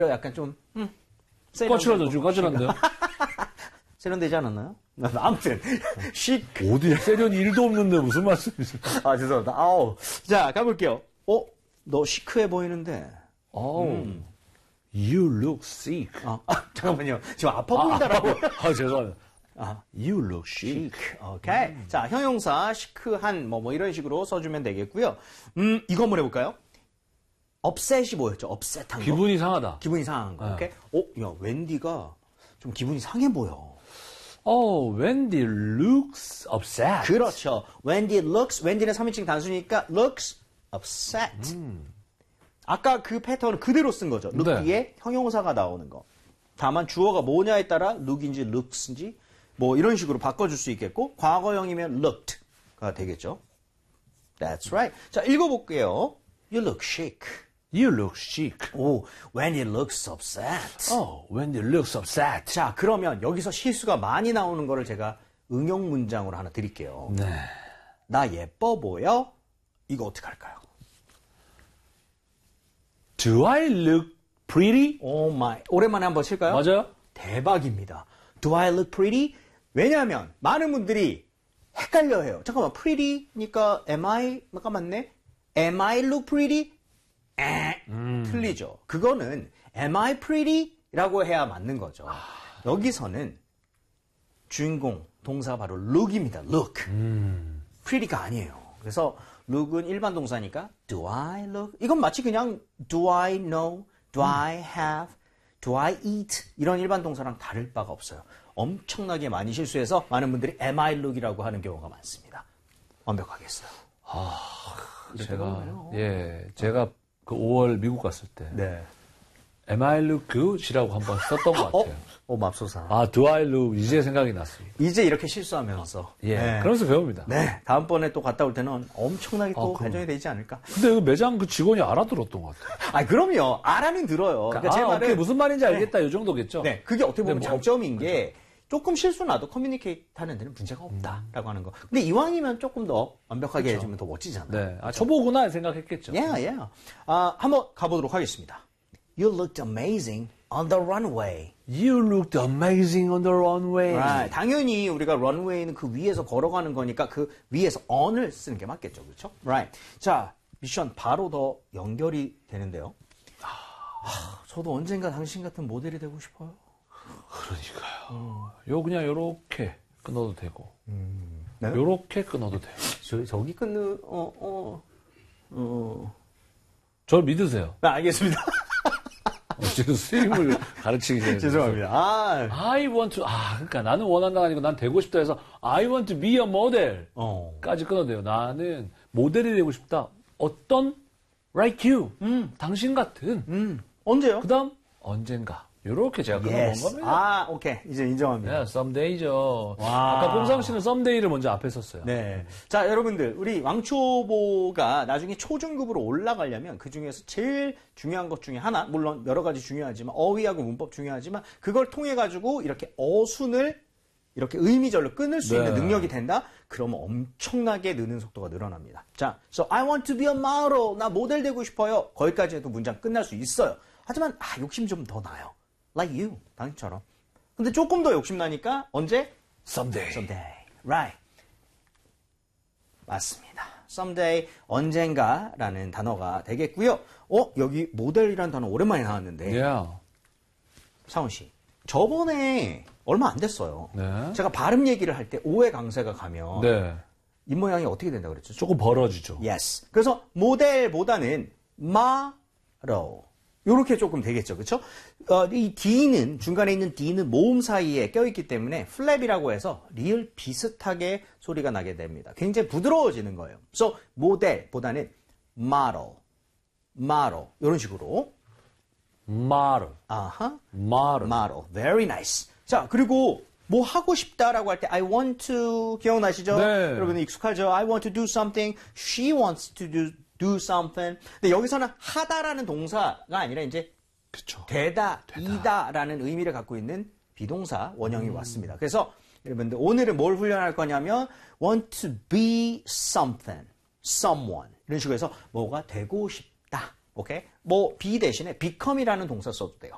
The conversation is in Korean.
약간 좀 거칠어져, 거칠한데요? 세련되지 않았나요? 아무튼 chic. 어디 세련이 1도 없는데 무슨 말씀이세요? 아, 죄송합니다. 아우. 자, 가볼게요. 너 시크해 보이는데. You look sick. 잠깐만요. 지금 아파 보인다라고. 죄송합니다. You look chic. 오케이. 자, 형용사 시크한 뭐 이런 식으로 써주면 되겠고요. 이거 한번 해볼까요? upset이 뭐였죠? upset한 거. 기분이 상하다. 기분이 상한 거. 오케이. 야, 웬디가 좀 기분이 상해 보여. Wendy looks upset. 그렇죠. Wendy 웬디는 3인칭 단수니까 looks upset. 아까 그 패턴을 그대로 쓴 거죠. look 네. 뒤에 형용사가 나오는 거. 다만 주어가 뭐냐에 따라 look인지 looks인지 뭐 이런 식으로 바꿔줄 수 있겠고 과거형이면 looked가 되겠죠. That's right. 자, 읽어볼게요. You look chic. You look chic. Wendy looks upset. Wendy looks upset. 자, 그러면 여기서 실수가 많이 나오는 거를 제가 응용 문장으로 하나 드릴게요. 네. 나 예뻐 보여? 이거 어떻게 할까요? Do I look pretty? 오 마이. 오랜만에 한번 칠까요? 맞아요? 대박입니다. Do I look pretty? 왜냐하면 많은 분들이 헷갈려해요. 잠깐만, pretty니까 am I가 맞네? Am I look pretty? 틀리죠. 그거는 am I pretty? 라고 해야 맞는 거죠. 여기서는 주인공 동사가 바로 look입니다. look. pretty가 아니에요. 그래서 look은 일반 동사니까 do I look? 이건 마치 그냥 do I know, do I have, do I eat 이런 일반 동사랑 다를 바가 없어요. 엄청나게 많이 실수해서 많은 분들이 am I look이라고 하는 경우가 많습니다. 완벽하게 했어요. 제가 그 5월 미국 갔을 때 네. Am I look good이라고 한번 썼던 것 같아요. 맙소사. Do I look 이제 생각이 났습니다. 이제 이렇게 실수하면서. 네. 그러면서 배웁니다. 네. 다음번에 또 갔다 올 때는 엄청나게 또 발전이 되지 않을까. 근데 그 매장 그 직원이 알아들었던 것 같아요. 그럼요. 알아는 들어요. 그러니까 제 말은 무슨 말인지 알겠다. 이 정도겠죠. 네. 그게 어떻게 보면 뭐, 장점인 게 조금 실수 나도 커뮤니케이트 하는 데는 문제가 없다라고 하는 거. 근데 이왕이면 조금 더 완벽하게 해주면 더 멋지잖아요. 네. 초보구나 생각했겠죠. Yeah. 한번 가보도록 하겠습니다. You looked amazing on the runway. You looked amazing on the runway. Right. 당연히 우리가 runway는 그 위에서 걸어가는 거니까 그 위에서 on을 쓰는 게 맞겠죠. 그렇죠? Right. 자, 미션 바로 더 연결이 되는데요. 저도 언젠가 당신 같은 모델이 되고 싶어요. 그러니까요. 그냥 요렇게 끊어도 되고. 네? 요렇게 끊어도 돼요. 저기 끊는 저를 믿으세요. 네, 알겠습니다. 지금 스윙을 가르치기 전에. 죄송합니다. I want to, 그러니까 나는 원한다가 아니고 난 되고 싶다 해서 I want to be a model. 까지 끊어도 돼요. 나는 모델이 되고 싶다. 어떤? Like you. 당신 같은. 언제요? 그 다음, 언젠가. 요렇게 제가 끊어본 겁니다. 오케이. 이제 인정합니다. 네, someday죠. 와. 아까 꼼상 씨는 someday를 먼저 앞에 썼어요. 네. 자, 여러분들, 우리 왕초보가 나중에 초중급으로 올라가려면 그 중에서 제일 중요한 것 중에 하나, 물론 여러 가지 중요하지만, 어휘하고 문법 중요하지만, 그걸 통해가지고 이렇게 어순을 이렇게 의미절로 끊을 수 있는 능력이 된다? 그러면 엄청나게 느는 속도가 늘어납니다. 자, so I want to be a model. 나 모델 되고 싶어요. 거기까지 해도 문장 끝날 수 있어요. 하지만, 욕심 좀 더 나요. Like you. 당신처럼. 근데 조금 더 욕심나니까 언제? Someday. Right. 맞습니다. Someday, 언젠가라는 단어가 되겠고요. 여기 모델이라는 단어 오랜만에 나왔는데. Yeah. 사원 씨. 저번에 얼마 안 됐어요. 네. 제가 발음 얘기를 할 때 오해 강세가 가면 네. 입모양이 어떻게 된다고 그랬죠? 조금 벌어지죠. Yes. 그래서 모델보다는 model. 요렇게 조금 되겠죠. 그렇죠? 이 D는 중간에 있는 D는 모음 사이에 껴있기 때문에 플랩이라고 해서 리을 비슷하게 소리가 나게 됩니다. 굉장히 부드러워지는 거예요. 그래서 모델보다는 model 이런 식으로 model. model. Very nice. 자, 그리고 뭐 하고 싶다라고 할 때 I want to 기억나시죠? 네. 여러분 익숙하죠? I want to do something. She wants to do something. 근데 여기서는 하다라는 동사가 아니라 이제 그쵸. 되다, 이다라는 의미를 갖고 있는 비동사 원형이 왔습니다. 그래서 여러분들 오늘은 뭘 훈련할 거냐면 want to be something, someone 이런 식으로 해서 뭐가 되고 싶다. 오케이? 뭐 be 대신에 become이라는 동사 써도 돼요.